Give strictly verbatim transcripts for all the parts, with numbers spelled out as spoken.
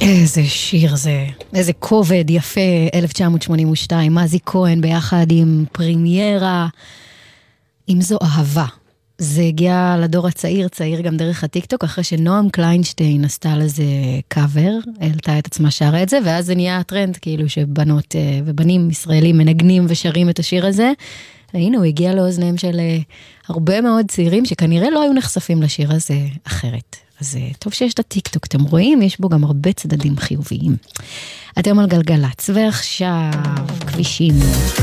איזה שיר זה, איזה כובד יפה, אלף תשע מאות שמונים ושתיים, מזי כהן ביחד עם פרימיירה, אם זו אהבה. זה הגיע לדור הצעיר, צעיר גם דרך הטיקטוק, אחרי שנועם קליינשטיין עשתה לזה קאבר, העלתה את עצמה שרה את זה, ואז זה נהיה הטרנד, כאילו שבנות ובנים ישראלים מנגנים ושרים את השיר הזה, והנה הוא הגיע לאוזניהם של הרבה מאוד צעירים, שכנראה לא היו נחשפים לשיר הזה אחרת. אז טוב שיש את הטיקטוק, אתם רואים, יש בו גם הרבה צדדים חיוביים. אתם על גלגלץ, ועכשיו כבישים.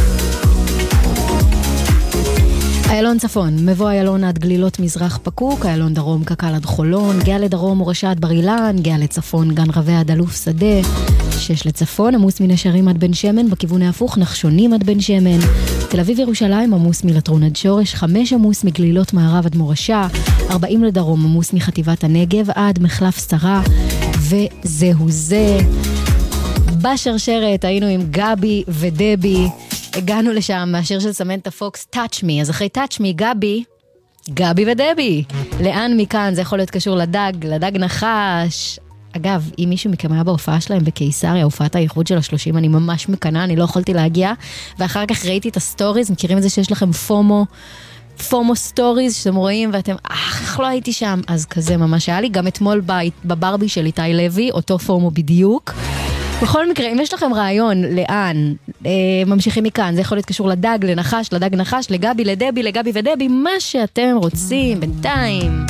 איילון צפון, מבוא איילון עד גלילות מזרח פקוק, איילון דרום קקל עד חולון, גאה לדרום מורשה עד בר אילן, גאה לצפון גן רווה עד אלוף שדה, שש לצפון, עמוס מנשרים עד בן שמן, בכיוון ההפוך נחשונים עד בן שמן, תל אביב ירושלים עמוס מלטרון עד שורש, חמש עמוס מגלילות מערב עד מורשה, ארבעים לדרום עמוס מחטיבת הנגב עד מחלף שרה, וזהו זה. בשרשרת היינו עם גבי ודבי, הגענו לשם מהשיר של סמנטה פוקס, Touch Me, אז אחרי Touch Me, גבי, גבי ודבי. לאן מכאן? זה יכול להיות קשור לדג, לדג נחש. אגב, אם מישהו מכם היה בהופעה שלהם בקיסריה, הופעת הייחוד של השלושים, אני ממש מקנה, אני לא יכולתי להגיע, ואחר כך ראיתי את הסטוריז, מכירים את זה שיש לכם פומו, פומו סטוריז שאתם רואים, ואתם, אך, איך לא הייתי שם? אז כזה ממש היה לי, גם אתמול בברבי של איתי לוי, אותו פומו בדיוק. בכל מקרה, אם יש לכם רעיון לאן, אה, ממשיכים מכאן, זה יכול להיות קשור לדג, לנחש, לדג נחש, לגבי, לדבי, לגבי ודבי, מה שאתם רוצים בינתיים.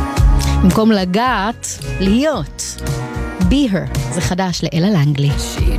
במקום לגעת, להיות. Be her, זה חדש לאלה לנגלי.